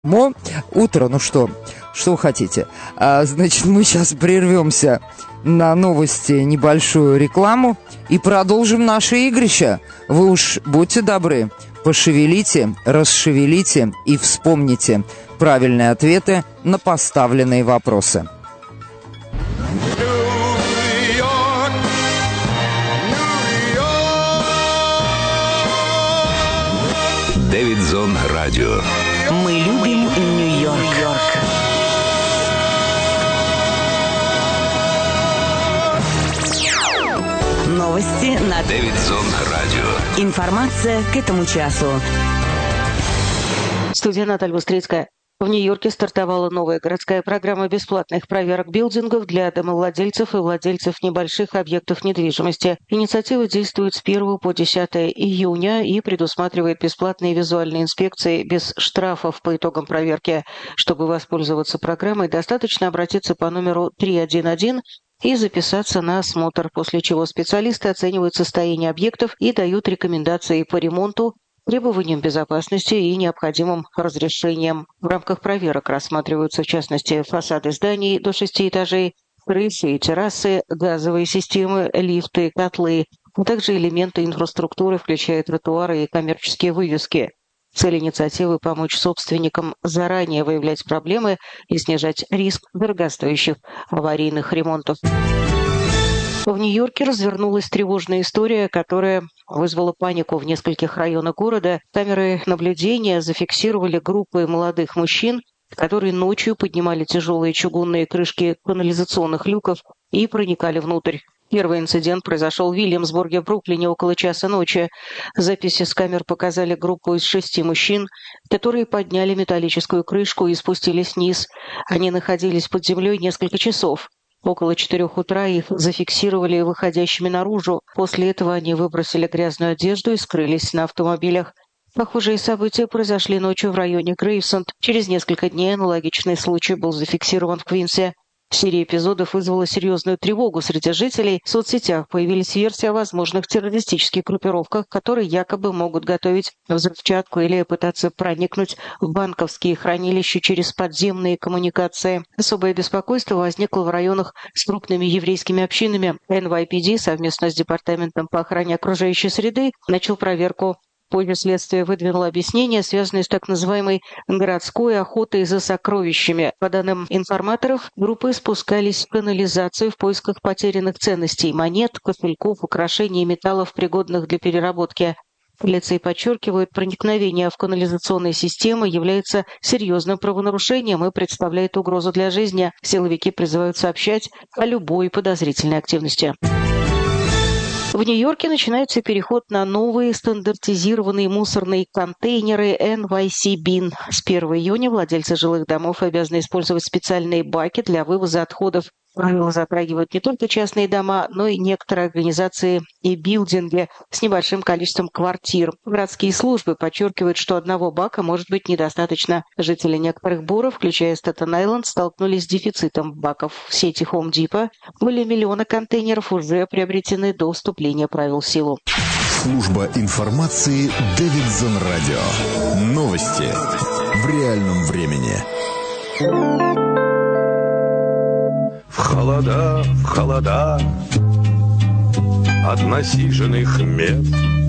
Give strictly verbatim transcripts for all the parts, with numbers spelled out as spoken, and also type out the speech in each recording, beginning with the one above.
Мо, утро, ну что, что вы хотите? А, значит, мы сейчас прервемся на новости, небольшую рекламу и продолжим наше игрище. Вы уж будьте добры, пошевелите, расшевелите и вспомните правильные ответы на поставленные вопросы. Дэвидсон Радио. Мы любим Нью-Йорк. Новости на Дэвидсон Радио. Информация к этому часу. Студия Наталья Быстрицкая. В Нью-Йорке стартовала новая городская программа бесплатных проверок билдингов для домовладельцев и владельцев небольших объектов недвижимости. Инициатива действует с первого по десятое июня и предусматривает бесплатные визуальные инспекции без штрафов по итогам проверки. Чтобы воспользоваться программой, достаточно обратиться по номеру три один один и записаться на осмотр, после чего специалисты оценивают состояние объектов и дают рекомендации по ремонту, требованиям безопасности и необходимым разрешениям. В рамках проверок рассматриваются, в частности, фасады зданий до шести этажей, крыши и террасы, газовые системы, лифты, котлы, а также элементы инфраструктуры, включая тротуары и коммерческие вывески. Цель инициативы – помочь собственникам заранее выявлять проблемы и снижать риск дорогостоящих аварийных ремонтов. В Нью-Йорке развернулась тревожная история, которая вызвала панику в нескольких районах города. Камеры наблюдения зафиксировали группы молодых мужчин, которые ночью поднимали тяжелые чугунные крышки канализационных люков и проникали внутрь. Первый инцидент произошел в Вильямсбурге в Бруклине около часа ночи. Записи с камер показали группу из шести мужчин, которые подняли металлическую крышку и спустились вниз. Они находились под землей несколько часов. Около четырех утра их зафиксировали выходящими наружу. После этого они выбросили грязную одежду и скрылись на автомобилях. Похожие события произошли ночью в районе Грейвсенд. Через несколько дней аналогичный случай был зафиксирован в Квинсе. Серия эпизодов вызвала серьезную тревогу среди жителей. В соцсетях появились версии о возможных террористических группировках, которые якобы могут готовить взрывчатку или пытаться проникнуть в банковские хранилища через подземные коммуникации. Особое беспокойство возникло в районах с крупными еврейскими общинами. эн вай пи ди совместно с Департаментом по охране окружающей среды начал проверку. Позже следствие выдвинуло объяснения, связанные с так называемой городской охотой за сокровищами. По данным информаторов, группы спускались в канализацию в поисках потерянных ценностей – монет, кошельков, украшений и металлов, пригодных для переработки. Полиция подчеркивает, проникновение в канализационные системы является серьезным правонарушением и представляет угрозу для жизни. Силовики призывают сообщать о любой подозрительной активности. В Нью-Йорке начинается переход на новые стандартизированные мусорные контейнеры эн вай си Bin. С первого июня владельцы жилых домов обязаны использовать специальные баки для вывоза отходов. Правила затрагивают не только частные дома, но и некоторые организации и билдинги с небольшим количеством квартир. Городские службы подчеркивают, что одного бака может быть недостаточно. Жители некоторых боров, включая Стейтен-Айленд, столкнулись с дефицитом баков. В сети Home Depot более миллиона контейнеров уже приобретены до вступления правил в силу. Служба информации Дэвидсон Радио. Новости в реальном времени. В холода, в холода от насиженных мест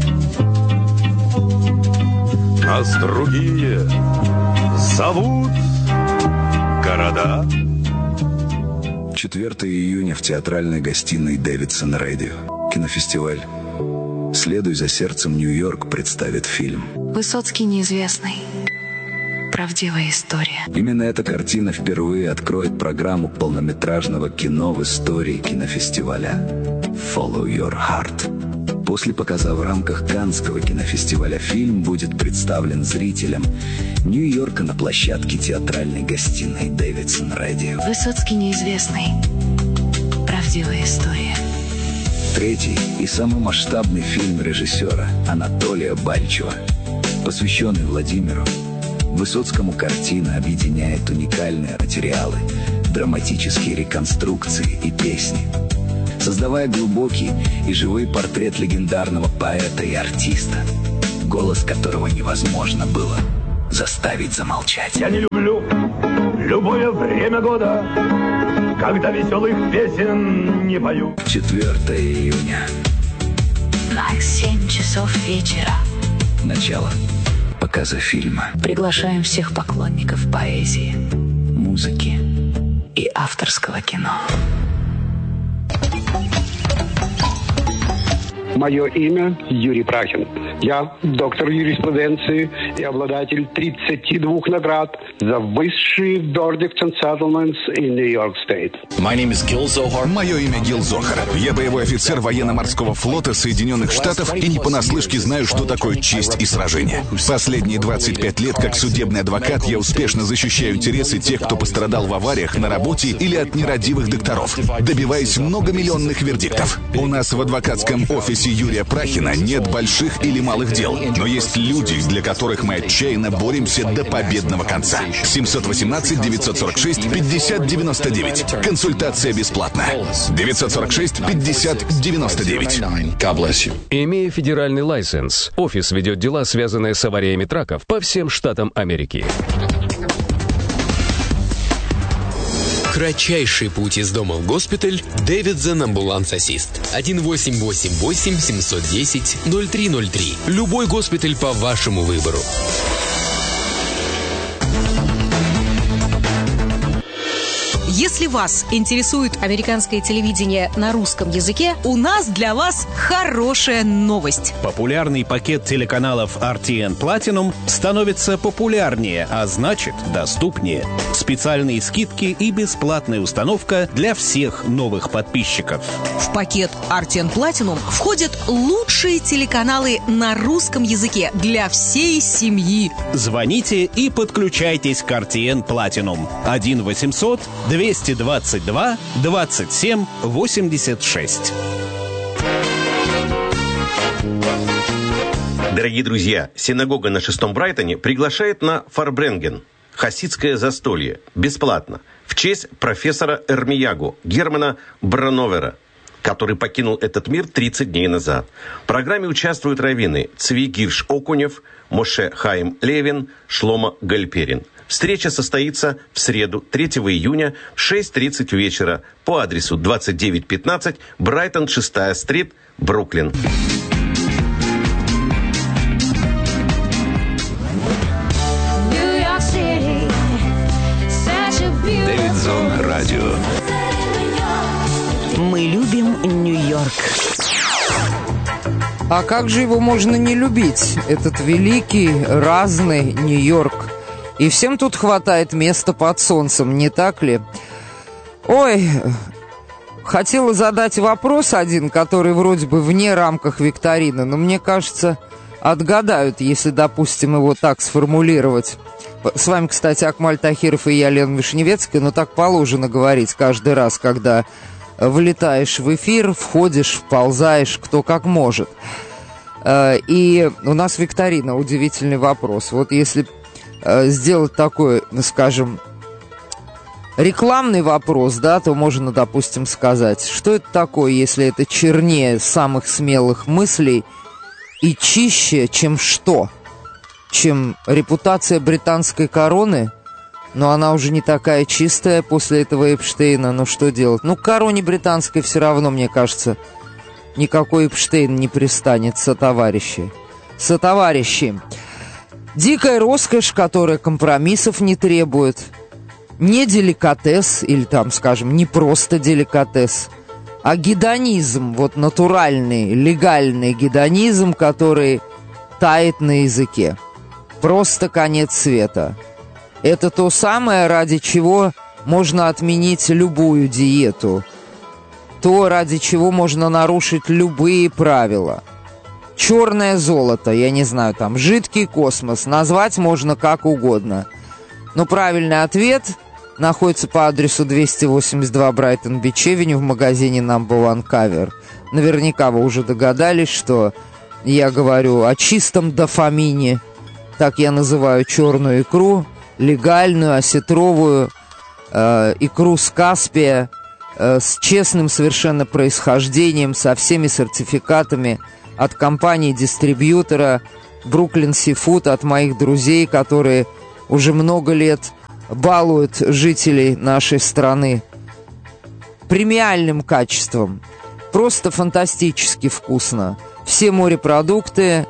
нас другие зовут города. четвёртого июня в театральной гостиной Дэвидсон Радио. Кинофестиваль «Следуй за сердцем Нью-Йорк» представит фильм Высоцкий неизвестный. Правдивая история. Именно эта картина впервые откроет программу полнометражного кино в истории кинофестиваля «Follow Your Heart». После показа в рамках Каннского кинофестиваля фильм будет представлен зрителям Нью-Йорка на площадке театральной гостиной Дэвидсон Радио. Высоцкий неизвестный. Правдивая история. Третий и самый масштабный фильм режиссера Анатолия Бальчева, посвященный Владимиру Высоцкому. Картина объединяет уникальные материалы, драматические реконструкции и песни, создавая глубокий и живой портрет легендарного поэта и артиста, голос которого невозможно было заставить замолчать. Я не люблю любое время года, когда веселых песен не пою. четвёртого июня. Семь часов вечера. Начало показа фильма. Приглашаем всех поклонников поэзии, музыки и авторского кино. Мое имя Юрий Прахин. Я доктор юриспруденции и обладатель тридцати двух наград за высшие verdicts and settlements in New York State. My name is Gil Zohar. Мое имя Гил Зохар. Я боевой офицер военно-морского флота Соединенных Штатов и не понаслышке знаю, что такое честь и сражение. Последние двадцать пять лет как судебный адвокат я успешно защищаю интересы тех, кто пострадал в авариях на работе или от нерадивых докторов, добиваясь многомиллионных вердиктов. У нас в адвокатском офисе Юрия Прахина нет больших или малых дел, но есть люди, для которых мы отчаянно боремся до победного конца. семьсот восемнадцать девятьсот сорок шесть пятьдесят девяносто девять. Консультация бесплатна. девятьсот сорок шесть пятьдесят девяносто девять. Имея федеральный лайсенс, офис ведет дела, связанные с авариями траков по всем штатам Америки. Кратчайший путь из дома в госпиталь Davidson Ambulance Assist. один восемь восемь восемь семь один ноль ноль три ноль три. Любой госпиталь по вашему выбору. Если вас интересует американское телевидение на русском языке, у нас для вас хорошая новость. Популярный пакет телеканалов ар ти эн Platinum становится популярнее, а значит доступнее. Специальные скидки и бесплатная установка для всех новых подписчиков. В пакет ар ти эн Platinum входят лучшие телеканалы на русском языке для всей семьи. Звоните и подключайтесь к ар ти эн Platinum. один восемьсот двести двадцать два двадцать семь восемьдесят шесть. Дорогие друзья, синагога на шестом Брайтоне приглашает на Фарбренген, хасидское застолье, бесплатно, в честь профессора Эрмиягу Германа Брановера, который покинул этот мир тридцать дней назад. В программе участвуют раввины Цви Гирш Окунев, Моше Хаим Левин, Шломо Гальперин. Встреча состоится в среду, третьего июня в шесть тридцать вечера по адресу двадцать девять пятнадцать Брайтон, шестая стрит, Бруклин. Дэвидсон Радио. Мы любим Нью-Йорк. А как же его можно не любить, этот великий, разный Нью-Йорк? И всем тут хватает места под солнцем, не так ли? Ой, хотела задать вопрос один, который вроде бы вне рамках викторины, но мне кажется, отгадают, если, допустим, его так сформулировать. С вами, кстати, Акмаль Тахиров и я, Лена Вишневецкая, но так положено говорить каждый раз, когда влетаешь в эфир, входишь, вползаешь, кто как может. И у нас викторина, удивительный вопрос. Вот если сделать такой, скажем, рекламный вопрос, да, то можно, допустим, сказать, что это такое, если это чернее самых смелых мыслей и чище, чем что? Чем репутация британской короны? Но она уже не такая чистая после этого Эпштейна, ну что делать? Ну, к короне британской все равно, мне кажется, никакой Эпштейн не пристанет, сотоварищи. Сотоварищи. Дикая роскошь, которая компромиссов не требует. Не деликатес, или там, скажем, не просто деликатес, а гедонизм, вот натуральный, легальный гедонизм, который тает на языке. Просто конец света. Это то самое, ради чего можно отменить любую диету. То, ради чего можно нарушить любые правила. Черное золото, я не знаю, там, жидкий космос, назвать можно как угодно. Но правильный ответ находится по адресу двести восемьдесят два Брайтон-Бич-Эвеню в магазине Number One Cover. Наверняка вы уже догадались, что я говорю о чистом дофамине. Так я называю черную икру, легальную, осетровую, э, икру с Каспия, э, с честным совершенно происхождением, со всеми сертификатами от компании-дистрибьютора, Brooklyn Seafood от моих друзей, которые уже много лет балуют жителей нашей страны премиальным качеством. Просто фантастически вкусно. Все морепродукты,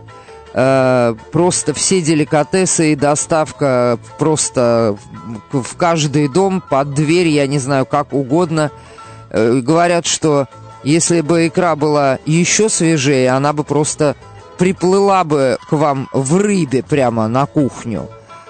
э, просто все деликатесы и доставка просто в, в каждый дом, под дверь, я не знаю, как угодно. Э, говорят, что если бы икра была еще свежее, она бы просто приплыла бы к вам в рыбе прямо на кухню.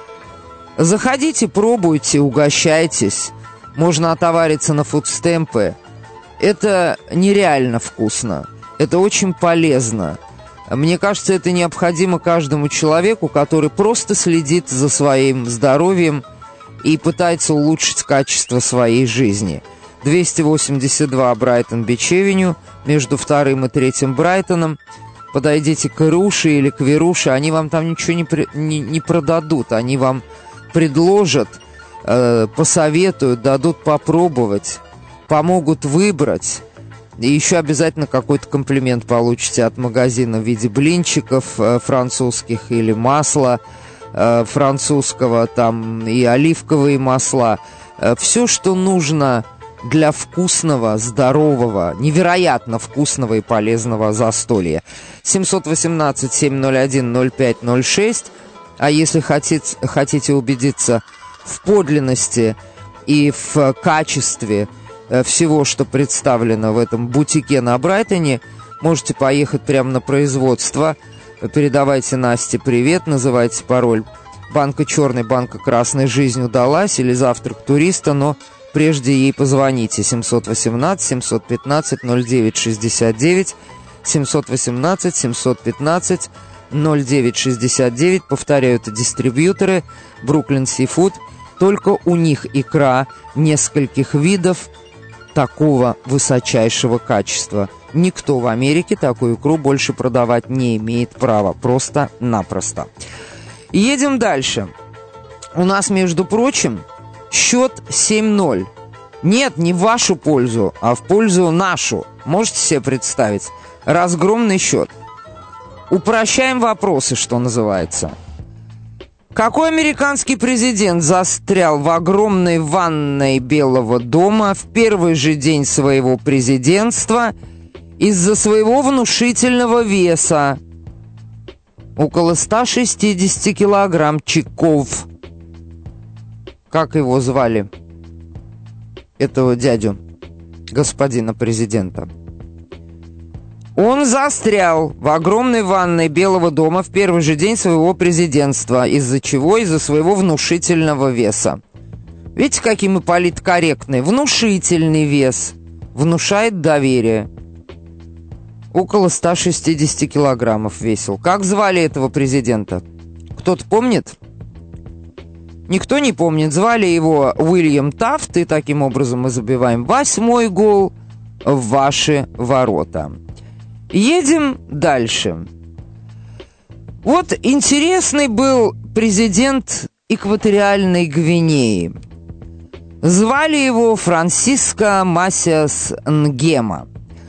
Заходите, пробуйте, угощайтесь. Можно отовариться на фудстемпы. Это нереально вкусно. Это очень полезно. Мне кажется, это необходимо каждому человеку, который просто следит за своим здоровьем и пытается улучшить качество своей жизни. двести восемьдесят два Брайтон-Бич-Эвеню, между вторым и третьим Брайтоном. Подойдите к Ируше или к Веруше, они вам там ничего не, при, не, не продадут, они вам предложат, э, посоветуют, дадут попробовать, помогут выбрать. И еще обязательно какой-то комплимент получите от магазина в виде блинчиков э, французских или масла э, французского, там и оливковые масла. Э, все, что нужно для вкусного, здорового, невероятно вкусного и полезного застолья. семь один восемь семь ноль один ноль пять ноль шесть. А если хотите, хотите убедиться в подлинности и в качестве всего, что представлено в этом бутике на Брайтоне, можете поехать прямо на производство. Передавайте Насте привет, называйте пароль «Банка черной, банка красной, жизнь удалась» или «Завтрак туриста», но прежде ей позвоните. семь один восемь семь один пять ноль девять шестьдесят девять, семь один восемь семь один пять ноль девять шестьдесят девять. Повторяю, это дистрибьюторы Brooklyn Seafood. Только у них икра нескольких видов такого высочайшего качества. Никто в Америке такую икру больше продавать не имеет права. Просто-напросто. Едем дальше. У нас, между прочим, счет семь ноль. Нет, не в вашу пользу, а в пользу нашу. Можете себе представить? Разгромный счет. Упрощаем вопросы, что называется. Какой американский президент застрял в огромной ванной Белого дома в первый же день своего президентства из-за своего внушительного веса? Около ста шестидесяти килограмм чеков. Как его звали? Этого дядю, господина президента. Он застрял в огромной ванной Белого дома в первый же день своего президентства. Из-за чего? Из-за своего внушительного веса. Видите, какие мы политкорректные? Внушительный вес. Внушает доверие. Около ста шестидесяти килограммов весил. Как звали этого президента? Кто-то помнит? Никто не помнит. Звали его Уильям Тафт. И таким образом мы забиваем восьмой гол в ваши ворота. Едем дальше. Вот интересный был президент Экваториальной Гвинеи. Звали его Франсиско Масиас Нгема.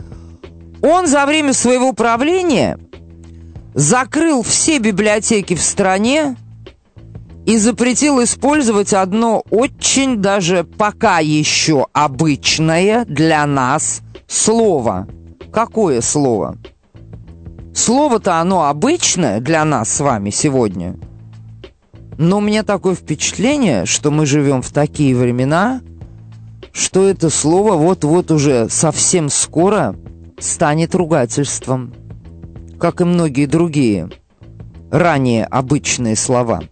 Он за время своего правления закрыл все библиотеки в стране и запретил использовать одно очень даже пока еще обычное для нас слово. Какое слово? Слово-то оно обычное для нас с вами сегодня. Но у меня такое впечатление, что мы живем в такие времена, что это слово вот-вот уже совсем скоро станет ругательством, как и многие другие ранее обычные слова.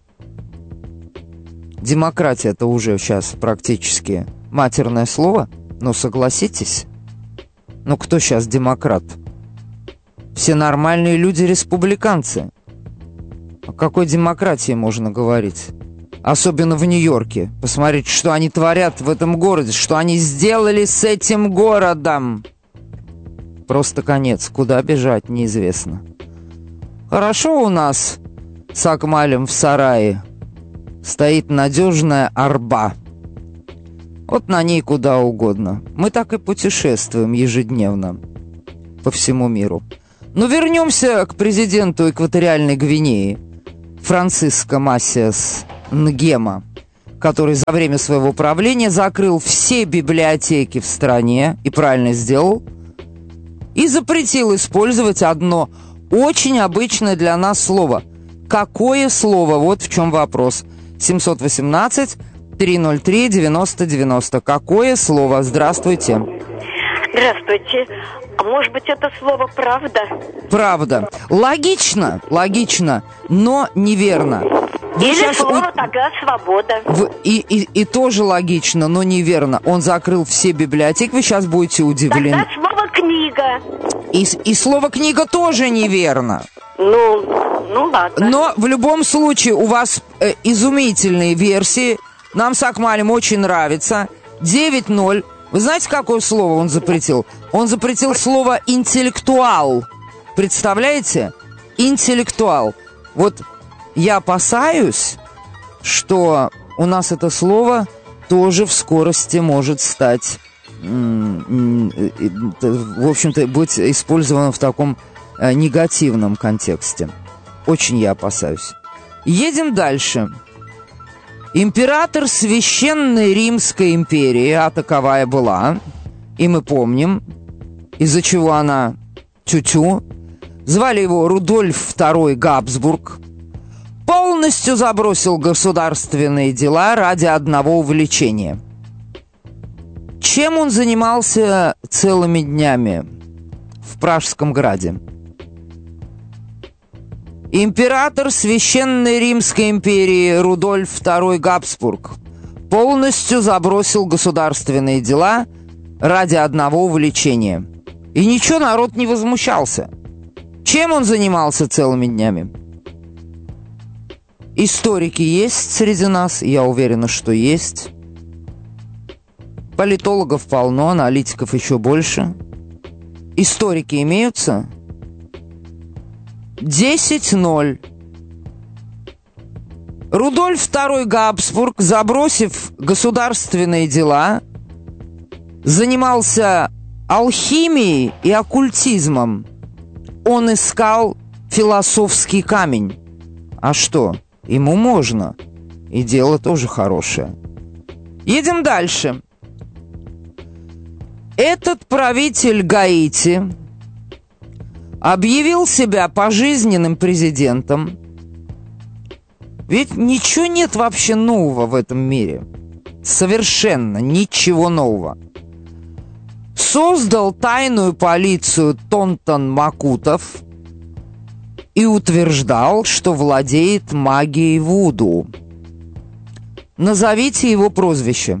Демократия-то уже сейчас практически матерное слово, но согласитесь. Ну кто сейчас демократ? Все нормальные люди республиканцы. О какой демократии можно говорить? Особенно в Нью-Йорке. Посмотрите, что они творят в этом городе, что они сделали с этим городом. Просто конец. Куда бежать, неизвестно. Хорошо у нас с Акмалем в сарае стоит надежная арба. Вот на ней куда угодно. Мы так и путешествуем ежедневно по всему миру. Но вернемся к президенту Экваториальной Гвинеи Франциско Масиас Нгема, который за время своего правления закрыл все библиотеки в стране, и правильно сделал, и запретил использовать одно очень обычное для нас слово. Какое слово? Вот в чем вопрос. семьсот восемнадцать триста три девяносто девяносто. Какое слово? Здравствуйте. Здравствуйте. А может быть, это слово «правда»? Правда. Логично, логично, но неверно. Вы Или сейчас... слово тогда «свобода». В... И, и, и тоже логично, но неверно. Он закрыл все библиотеки, вы сейчас будете удивлены. Тогда слово «книга». И, и слово «книга» тоже неверно. Ну, ну ладно. Но в любом случае у вас э, изумительные версии. Нам с Акмалем очень нравится. девять ноль. Вы знаете, какое слово он запретил? Он запретил слово «интеллектуал». Представляете? Интеллектуал. Вот я опасаюсь, что у нас это слово тоже в скорости может стать, в общем-то, быть использовано в таком негативном контексте. Очень я опасаюсь. Едем дальше. Император Священной Римской империи, а таковая была, и мы помним, из-за чего она тю-тю, звали его Рудольф второй Габсбург, полностью забросил государственные дела ради одного увлечения. Чем он занимался целыми днями в Пражском граде? Император Священной Римской империи Рудольф второй Габсбург полностью забросил государственные дела ради одного увлечения. И ничего, народ не возмущался. Чем он занимался целыми днями? Историки есть среди нас, я уверена, что есть. Политологов полно, аналитиков еще больше. Историки имеются? десять ноль. Рудольф второй Габсбург, забросив государственные дела, занимался алхимией и оккультизмом. Он искал философский камень. А что? Ему можно. И дело тоже хорошее. Едем дальше. Этот правитель Гаити объявил себя пожизненным президентом. Ведь ничего нет вообще нового в этом мире. Совершенно ничего нового. Создал тайную полицию Тонтон Макутов и утверждал, что владеет магией вуду. Назовите его прозвище.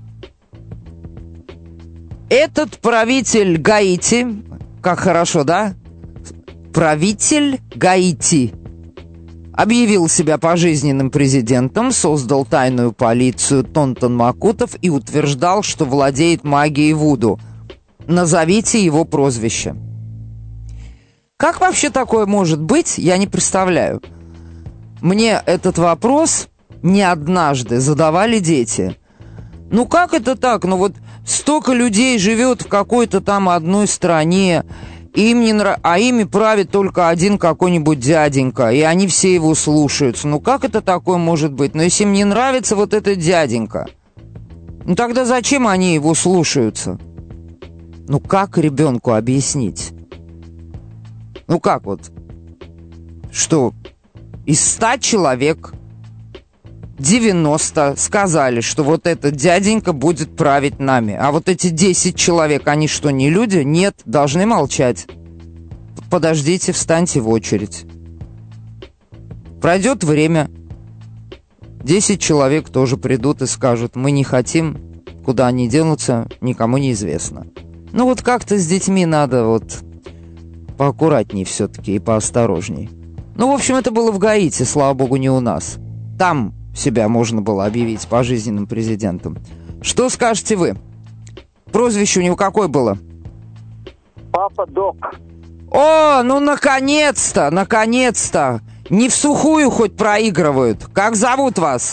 Этот правитель Гаити, как хорошо, да? Правитель Гаити объявил себя пожизненным президентом, создал тайную полицию Тонтон Макутов и утверждал, что владеет магией вуду. Назовите его прозвище. Как вообще такое может быть, я не представляю. Мне этот вопрос не однажды задавали дети. Ну как это так? Ну вот столько людей живет в какой-то там одной стране, им не нрав... а ими правит только один какой-нибудь дяденька, и они все его слушаются. Ну как это такое может быть? Но если им не нравится вот этот дяденька, ну тогда зачем они его слушаются? Ну как ребенку объяснить? Ну как вот? Что из ста человек девяносто сказали, что вот этот дяденька будет править нами. А вот эти десять человек, они что, не люди? Нет, должны молчать. Подождите, встаньте в очередь. Пройдет время. десять человек тоже придут и скажут: мы не хотим, куда они денутся, никому не известно. Ну вот как-то с детьми надо вот поаккуратней все-таки и поосторожней. Ну, в общем, это было в Гаити, слава богу, не у нас. Там себя можно было объявить пожизненным президентом. Что скажете вы? Прозвище у него какое было? Папа Док. О, ну наконец-то, наконец-то. Не в сухую хоть проигрывают. Как зовут вас?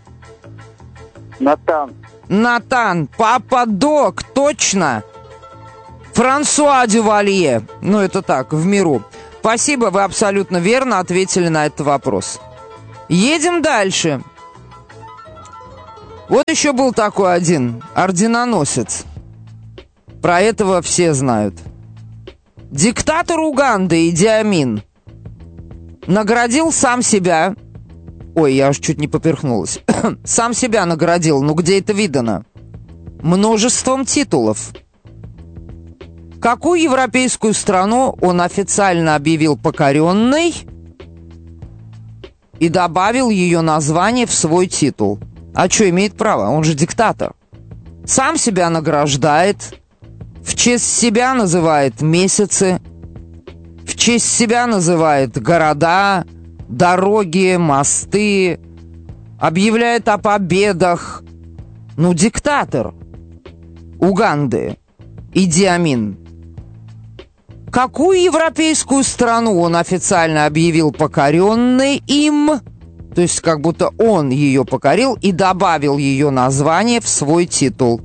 Натан. Натан, Папа Док, точно. Франсуа Дювалье. Ну, это так, в миру. Спасибо, вы абсолютно верно ответили на этот вопрос. Едем дальше. Вот еще был такой один орденоносец. Про этого все знают. Диктатор Уганды Иди Амин наградил сам себя. Ой, я уж чуть не поперхнулась. Сам себя наградил, ну где это видано? Множеством титулов. Какую европейскую страну он официально объявил покоренной и добавил ее название в свой титул? А что, имеет право? Он же диктатор. Сам себя награждает, в честь себя называет месяцы, в честь себя называет города, дороги, мосты, объявляет о победах. Ну, диктатор Уганды Иди Амин. Какую европейскую страну он официально объявил покоренной им, то есть как будто он ее покорил и добавил ее название в свой титул?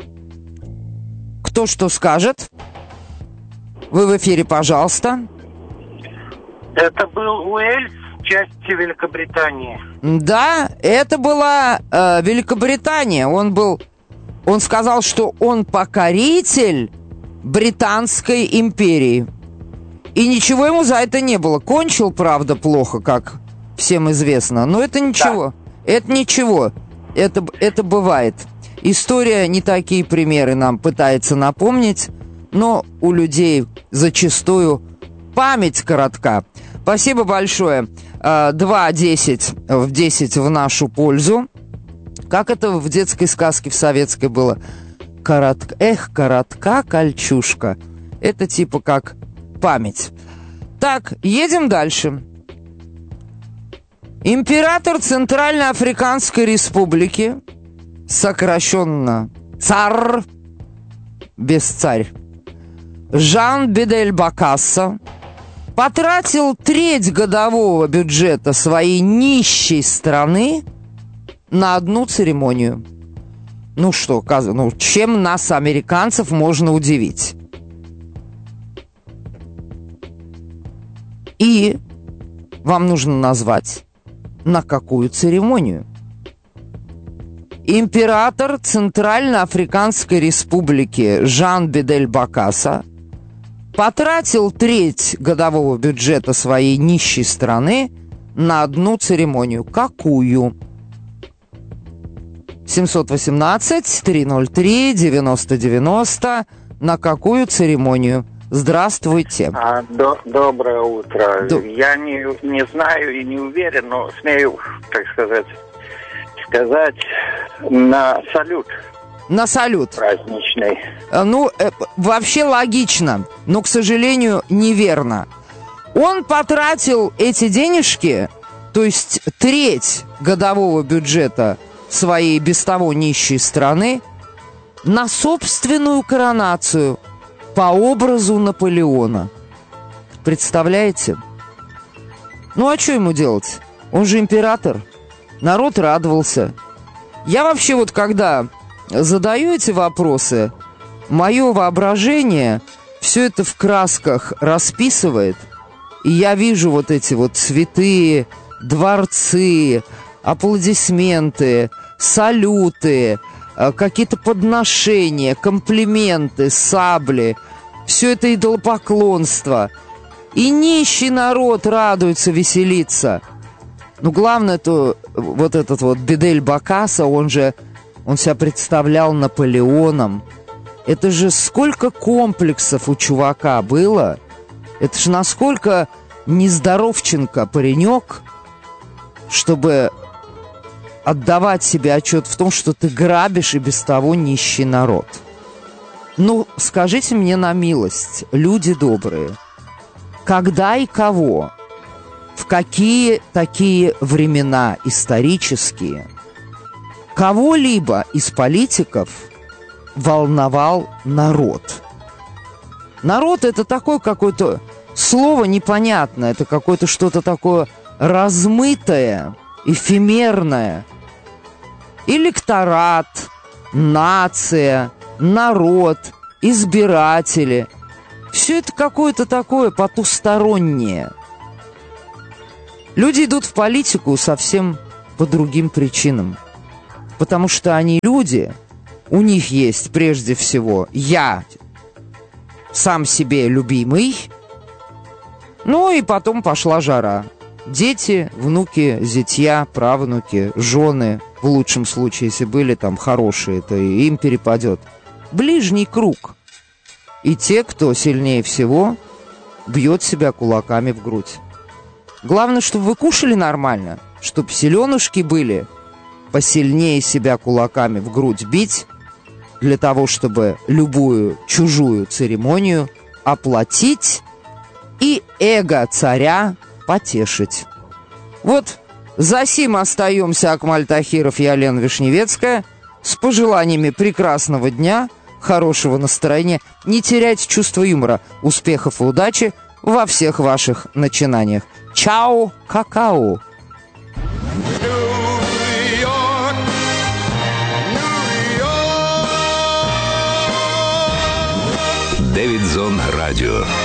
Кто что скажет? Вы в эфире, пожалуйста. Это был Уэльс, часть Великобритании. Да, это была э, Великобритания. Он был, он сказал, что он покоритель Британской империи. И ничего ему за это не было. Кончил, правда, плохо, как всем известно. Но это ничего. Да. Это ничего. Это, это бывает. История не такие примеры нам пытается напомнить, но у людей зачастую память коротка. Спасибо большое. два десять в десять в нашу пользу. Как это в детской сказке в советской было? Коротка, эх, коротка кольчушка. Это типа как память. Так, едем дальше. Император Центральноафриканской Республики, сокращенно ЦАР, без царь, Жан Бедель Бокассо потратил треть годового бюджета своей нищей страны на одну церемонию. Ну что, ну, чем нас, американцев, можно удивить? И вам нужно назвать, на какую церемонию. Император Центральноафриканской Республики Жан Бедель Бокассо потратил треть годового бюджета своей нищей страны на одну церемонию. Какую? семьсот восемнадцать триста три девяносто девяносто. На какую церемонию? Здравствуйте. А, до, доброе утро. До... Я не, не знаю и не уверен, но смею, так сказать, сказать на салют. На салют. Праздничный. Ну, э, вообще логично, но, к сожалению, неверно. Он потратил эти денежки, то есть треть годового бюджета своей без того нищей страны, на собственную коронацию по образу Наполеона. Представляете? Ну, а что ему делать? Он же император. Народ радовался. Я вообще вот когда задаю эти вопросы, мое воображение все это в красках расписывает, и я вижу вот эти вот цветы, дворцы, аплодисменты, салюты, какие-то подношения, комплименты, сабли. Все это идолопоклонство. И нищий народ радуется, веселится. Но главное, то вот этот вот Бедель Бокассо, он же, он себя представлял Наполеоном. Это же сколько комплексов у чувака было. Это же насколько нездоровченко паренек, чтобы отдавать себе отчет в том, что ты грабишь и без того нищий народ. Ну, скажите мне на милость, люди добрые, когда и кого, в какие такие времена исторические кого-либо из политиков волновал народ? Народ — это такое какое-то слово непонятное, это какое-то что-то такое размытое, эфемерное. Электорат, нация, народ, избиратели. Все это какое-то такое потустороннее. Люди идут в политику совсем по другим причинам. Потому что они люди, у них есть прежде всего «я», сам себе любимый, ну и потом пошла жара. Дети, внуки, зятья, правнуки, жены, в лучшем случае, если были там хорошие, то и им перепадет. Ближний круг. И те, кто сильнее всего, бьет себя кулаками в грудь. Главное, чтобы вы кушали нормально, чтобы селенушки были посильнее себя кулаками в грудь бить, для того, чтобы любую чужую церемонию оплатить и эго царя потешить. Вот за сим остаемся. Акмаль Тахиров и Алена Вишневецкая с пожеланиями прекрасного дня, хорошего настроения, не теряйте чувство юмора, успехов и удачи во всех ваших начинаниях. Чао, какао! Дэвид Зон Радио.